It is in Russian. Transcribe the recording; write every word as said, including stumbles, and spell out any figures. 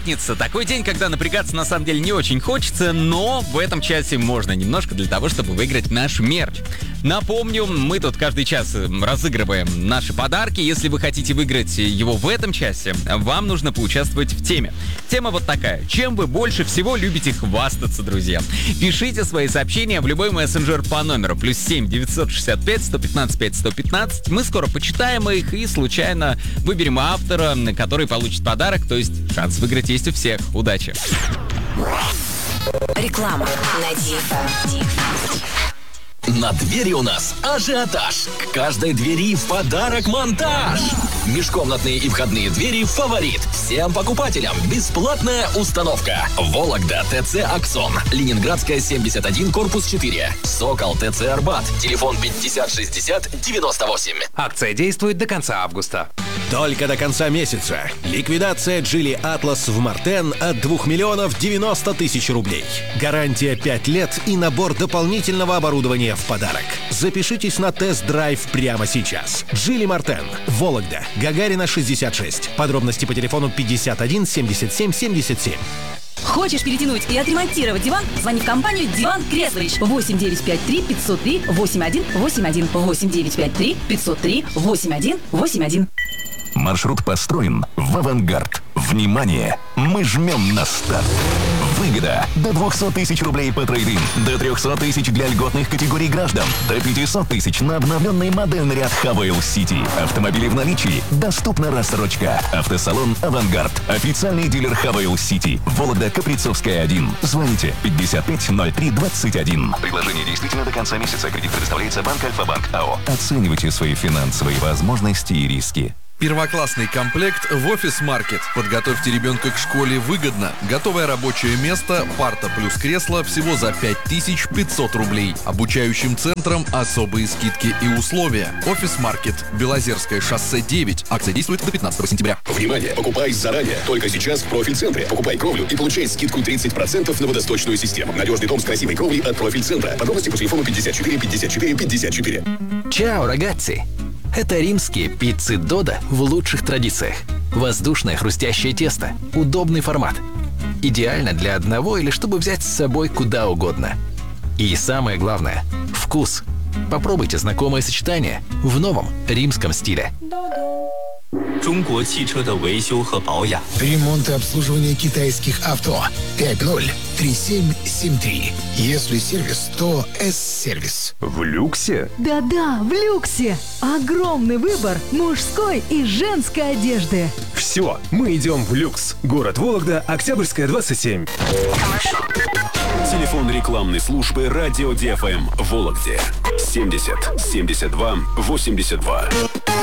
Пятница. Такой день, когда напрягаться на самом деле не очень хочется, но в этом часе можно немножко для того, чтобы выиграть наш мерч. Напомню, мы тут каждый час разыгрываем наши подарки. Если вы хотите выиграть его в этом часе, вам нужно поучаствовать в теме. Тема вот такая. Чем вы больше всего любите хвастаться, друзья? Пишите свои сообщения в любой мессенджер по номеру плюс семь девятьсот шестьдесят пять сто пятнадцать пять сто пятнадцать. Мы скоро почитаем их и случайно выберем автора, который получит подарок. То есть шанс выиграть есть у всех. Удачи! Реклама на ди эф эм. На двери у нас ажиотаж. К каждой двери в подарок монтаж. Межкомнатные и входные двери «Фаворит». Всем покупателям бесплатная установка. Вологда ТЦ «Аксон». Ленинградская, семьдесят один, корпус четыре. Сокол ТЦ «Арбат». Телефон пятьдесят шестьдесят девяносто восемь. Акция действует до конца августа. Только до конца месяца. Ликвидация Geely Atlas в Мартен от двух миллионов девяносто тысяч рублей. Гарантия пять лет и набор дополнительного оборудования в подарок. Запишитесь на тест-драйв прямо сейчас. Geely Мартен. Вологда. Гагарина, шестьдесят шесть. Подробности по телефону пятьдесят один семьдесят семь семьдесят семь. Хочешь перетянуть и отремонтировать диван? Звони в компанию «Диван Креслович». восемь девять пять три пятьсот три восемьдесят один восемьдесят один. восемь девять пять три пятьсот три восемьдесят один восемьдесят один. Маршрут построен в авангард. Внимание! Мы жмем на старт. Выгода до двухсот тысяч рублей по трейд-ин, до трехсот тысяч для льготных категорий граждан, до пятисот тысяч на обновленный модельный ряд Хавейл Сити. Автомобили в наличии, доступна рассрочка. Автосалон «Авангард». Официальный дилер Хавейл Сити. Вологда, Каприцовская, один. Звоните пятьдесят пять ноль три двадцать один. Предложение действительно до конца месяца. Кредит предоставляется Банк Альфа-Банк АО. Оценивайте свои финансовые возможности и риски. Первоклассный комплект в Офис Маркет. Подготовьте ребенка к школе выгодно. Готовое рабочее место, парта плюс кресло всего за пять тысяч пятьсот рублей. Обучающим центрам особые скидки и условия. Офис Маркет. Белозерское шоссе девять. Акция действует до пятнадцатого сентября. Внимание! Покупай заранее. Только сейчас в Профиль-центре. Покупай кровлю и получай скидку тридцать процентов на водосточную систему. Надежный дом с красивой кровлей от Профиль-центра. Подробности по телефону пятьдесят четыре пятьдесят четыре пятьдесят четыре. Чао, рагацзи! Это римские пиццы Додо в лучших традициях. Воздушное хрустящее тесто, удобный формат. Идеально для одного или чтобы взять с собой куда угодно. И самое главное – вкус. Попробуйте знакомое сочетание в новом римском стиле. Ремонт и обслуживание китайских авто. пять ноль три семь семь три. Если сервис, то С-сервис. В люксе? Да-да, в люксе. Огромный выбор мужской и женской одежды. Все, мы идем в люкс. Город Вологда, Октябрьская, двадцать семь. Телефон рекламной службы «Радио ди эф эм» в Вологде. семьдесят семьдесят два восемьдесят два.